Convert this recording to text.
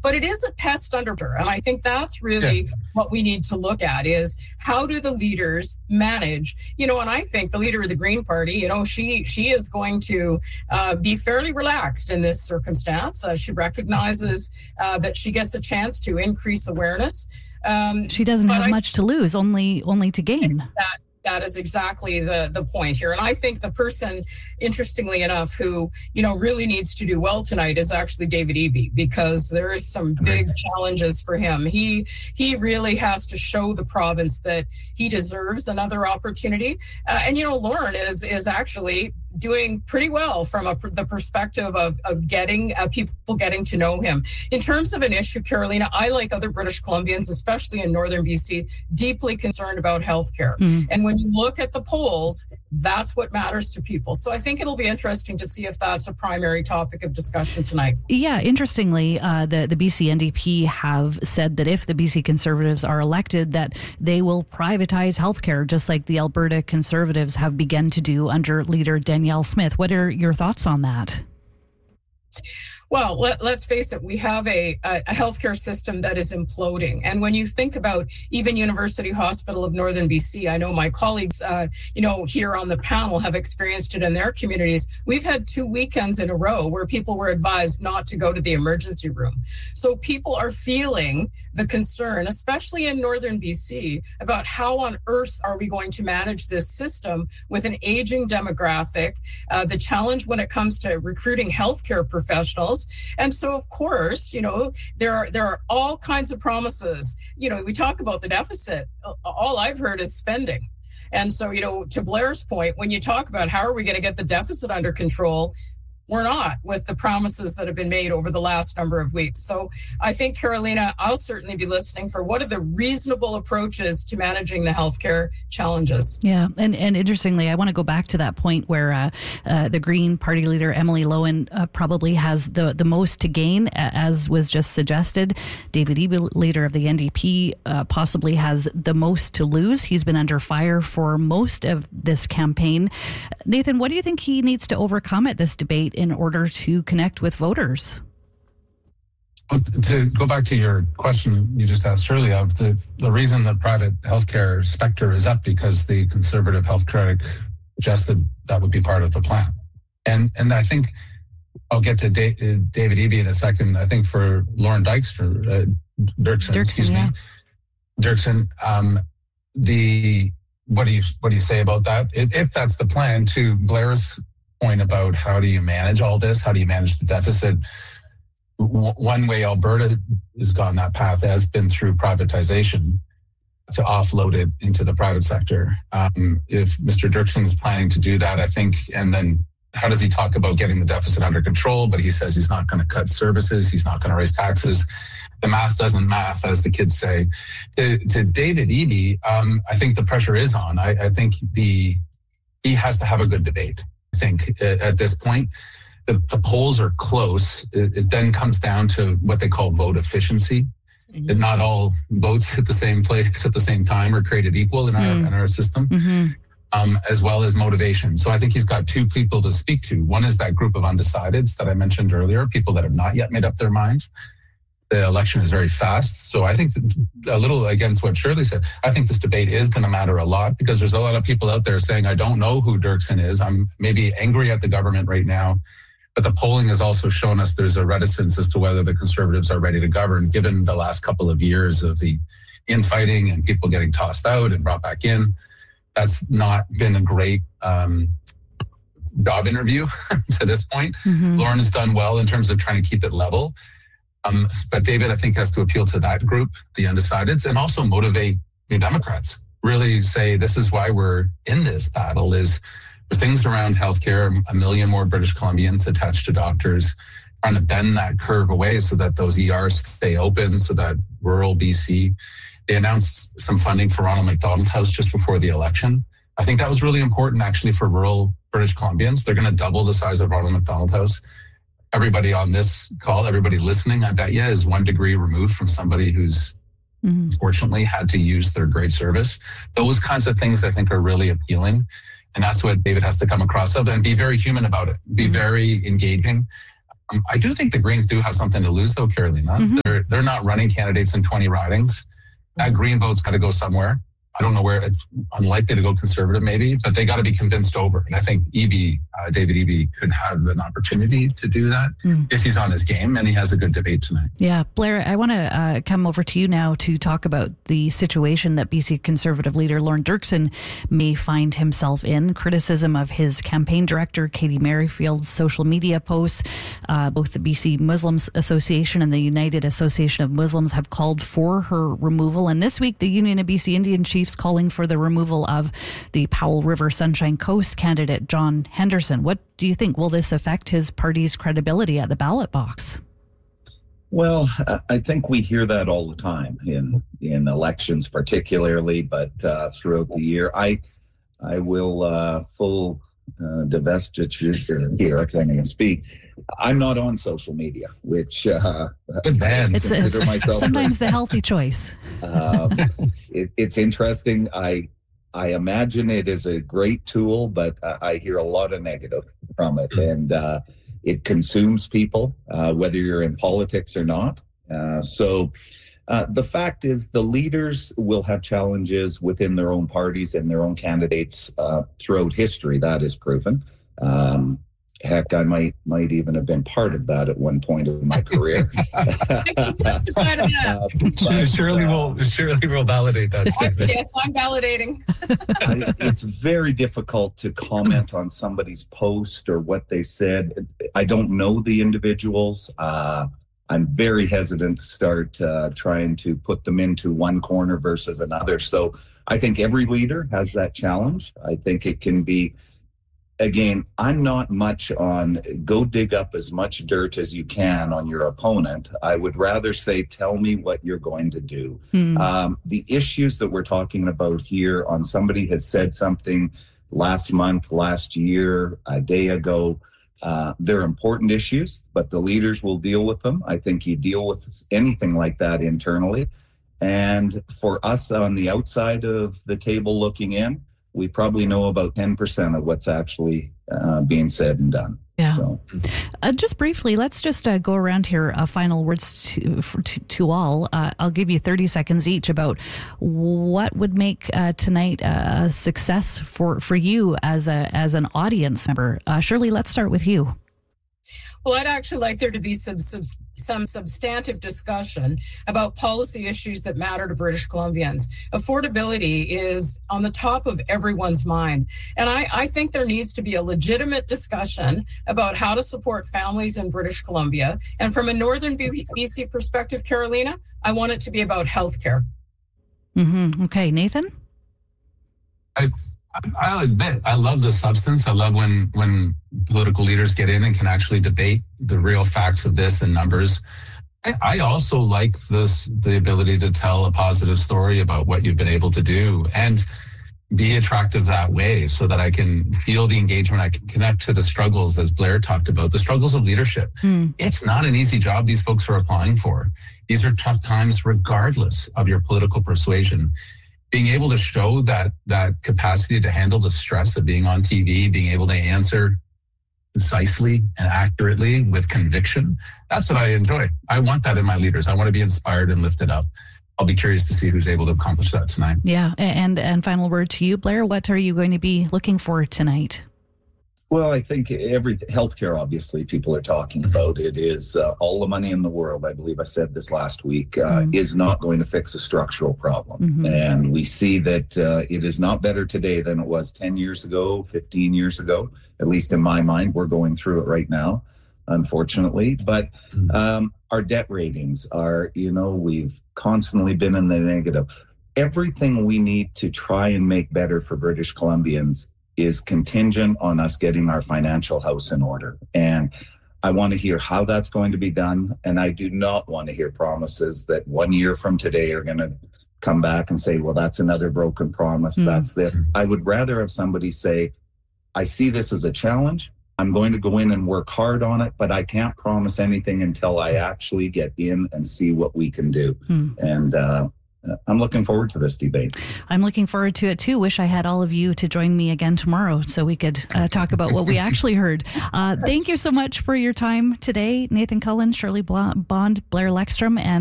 but it is a test under her. And I think that's really what we need to look at is how do the leaders manage, and I think the leader of the Green Party, she is going to be fairly relaxed in this circumstance. She recognizes that she gets a chance to increase awareness. She doesn't have much to lose, only to gain. That is exactly the point here. And I think the person, interestingly enough, who, really needs to do well tonight is actually David Eby, because there is some big challenges for him. He really has to show the province that he deserves another opportunity. And Lorne is actually doing pretty well from the perspective of getting people getting to know him. In terms of an issue, Carolina, I, like other British Columbians, especially in northern BC, deeply concerned about healthcare. And when you look at the polls, that's what matters to people. So I think it'll be interesting to see if that's a primary topic of discussion tonight. Yeah, interestingly, the BC NDP have said that if the BC Conservatives are elected, that they will privatize healthcare, just like the Alberta Conservatives have begun to do under leader Danielle Smith. What are your thoughts on that? Well, let's face it, we have a healthcare system that is imploding. And when you think about even University Hospital of Northern BC, I know my colleagues, here on the panel have experienced it in their communities. We've had 2 weekends in a row where people were advised not to go to the emergency room. So people are feeling the concern, especially in Northern BC, about how on earth are we going to manage this system with an aging demographic, the challenge when it comes to recruiting healthcare professionals. And so, of course, there are all kinds of promises. We talk about the deficit. All I've heard is spending. And so, to Blair's point, when you talk about how are we going to get the deficit under control, we're not, with the promises that have been made over the last number of weeks. So I think, Carolina, I'll certainly be listening for what are the reasonable approaches to managing the healthcare challenges. Yeah. And interestingly, I want to go back to that point where the Green Party leader, Emily Lowen, probably has the most to gain, as was just suggested. David Eby, leader of the NDP, possibly has the most to lose. He's been under fire for most of this campaign. Nathan, what do you think he needs to overcome at this debate in order to connect with voters? To go back to your question you just asked earlier, of the reason the private healthcare sector is up because the Conservative health critic suggested that would be part of the plan. And I think I'll get to David Eby in a second. I think for Lorne Dirksen, what do you say about that? If that's the plan, to Blair's point about how do you manage all this, how do you manage the deficit? One way Alberta has gone that path has been through privatization, to offload it into the private sector. If Mr. Dirksen is planning to do that, I think, and then how does he talk about getting the deficit under control, but he says he's not going to cut services, he's not going to raise taxes. The math doesn't math, as the kids say. To David Eby, I think the pressure is on. I think he has to have a good debate. I think at this point, the polls are close. It then comes down to what they call vote efficiency. Mm-hmm. Not all votes hit the same place at the same time or created equal in our system, as well as motivation. So I think he's got two people to speak to. One is that group of undecideds that I mentioned earlier, people that have not yet made up their minds. The election is very fast. So I think a little against what Shirley said, I think this debate is going to matter a lot because there's a lot of people out there saying, I don't know who Dirksen is. I'm maybe angry at the government right now. But the polling has also shown us there's a reticence as to whether the Conservatives are ready to govern, given the last couple of years of the infighting and people getting tossed out and brought back in. That's not been a great job interview to this point. Mm-hmm. Lorne has done well in terms of trying to keep it level. But David, I think, has to appeal to that group, the undecideds, and also motivate New Democrats. Really say this is why we're in this battle, is for things around healthcare, 1 million more British Columbians attached to doctors, trying to bend that curve away so that those ERs stay open, so that rural BC. They announced some funding for Ronald McDonald House just before the election. I think that was really important, actually, for rural British Columbians. They're going to double the size of Ronald McDonald House. Everybody on this call, everybody listening, I bet you, is 1 degree removed from somebody who's unfortunately had to use their great service. Those kinds of things, I think, are really appealing. And that's what David has to come across of, and be very human about it, be very engaging. I do think the Greens do have something to lose, though, Carolina. they're not running candidates in 20 ridings. That Green vote's got to go somewhere. I don't know where. It's unlikely to go Conservative, maybe, but they got to be convinced over. And I think David Eby could have an opportunity to do that if he's on his game, and he has a good debate tonight. Yeah, Blair, I want to come over to you now to talk about the situation that BC Conservative leader Lorne Dirksen may find himself in. Criticism of his campaign director, Katie Merrifield's social media posts. Both the BC Muslims Association and the United Association of Muslims have called for her removal. And this week, the Union of BC Indian Chiefs calling for the removal of the Powell River Sunshine Coast candidate, John Henderson. What do you think? Will this affect his party's credibility at the ballot box? Well, I think we hear that all the time in elections particularly, but throughout the year. I will full divestiture here, I can't even speak. I'm not on social media, which it's myself sometimes the healthy choice. It's interesting. I imagine it is a great tool, but I hear a lot of negative from it, and it consumes people, whether you're in politics or not. So the fact is, the leaders will have challenges within their own parties and their own candidates throughout history. That is proven. Heck, I might even have been part of that at one point in my career. Shirley will validate that statement. Yes, I'm validating. It's very difficult to comment on somebody's post or what they said. I don't know the individuals. I'm very hesitant to start trying to put them into one corner versus another. So I think every leader has that challenge. I think it can be. Again, I'm not much on go dig up as much dirt as you can on your opponent. I would rather say, tell me what you're going to do. The issues that we're talking about here on somebody has said something last month, last year, a day ago. They're important issues, but the leaders will deal with them. I think you deal with anything like that internally. And for us on the outside of the table looking in, we probably know about 10% of what's actually being said and done. Yeah. So. Just briefly, let's just go around here. Final words to all. I'll give you 30 seconds each about what would make tonight a success for you as an audience member. Shirley, let's start with you. Well, I'd actually like there to be some substantive discussion about policy issues that matter to British Columbians. Affordability is on the top of everyone's mind. And I think there needs to be a legitimate discussion about how to support families in British Columbia. And from a Northern BC perspective, Carolina, I want it to be about healthcare. Okay, Nathan? I'll admit, I love the substance. I love when political leaders get in and can actually debate the real facts of this and numbers. I also like the ability to tell a positive story about what you've been able to do and be attractive that way so that I can feel the engagement. I can connect to the struggles, as Blair talked about, the struggles of leadership. It's not an easy job these folks are applying for. These are tough times regardless of your political persuasion. Being able to show that capacity to handle the stress of being on TV, being able to answer concisely and accurately with conviction, that's what I enjoy. I want that in my leaders. I want to be inspired and lifted up. I'll be curious to see who's able to accomplish that tonight. Yeah, and final word to you, Blair. What are you going to be looking for tonight? Well, I think healthcare, obviously, people are talking about. It is all the money in the world. I believe I said this last week, is not going to fix a structural problem. And we see that it is not better today than it was 10 years ago, 15 years ago. At least in my mind, we're going through it right now, unfortunately. But our debt ratings are, we've constantly been in the negative. Everything we need to try and make better for British Columbians is contingent on us getting our financial house in order. And I want to hear how that's going to be done. And I do not want to hear promises that 1 year from today are going to come back and say, well, that's another broken promise. That's this. I would rather have somebody say, I see this as a challenge. I'm going to go in and work hard on it, but I can't promise anything until I actually get in and see what we can do. And I'm looking forward to this debate. I'm looking forward to it too. Wish I had all of you to join me again tomorrow so we could talk about what we actually heard. Thank you so much for your time today. Nathan Cullen, Shirley Bond, Blair Lekstrom, and